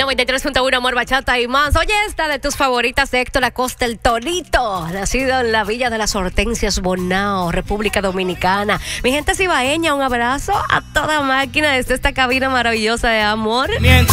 93.1 Amor, Bachata y más. Oye, esta de tus favoritas de Héctor Acosta, el Torito, nacido en la Villa de las Hortensias, Bonao, República Dominicana. Mi gente cibaeña, un abrazo a toda máquina desde esta cabina maravillosa de amor. Miento.